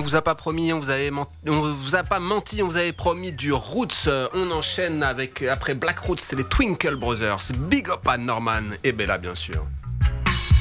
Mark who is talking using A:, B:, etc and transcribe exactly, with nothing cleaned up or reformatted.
A: vous a pas promis, on vous avait menti, on vous a pas menti, on vous avait promis du Roots. On enchaîne avec après Black Roots, c'est les Twinkle Brothers. Big up à Norman et Bella bien sûr.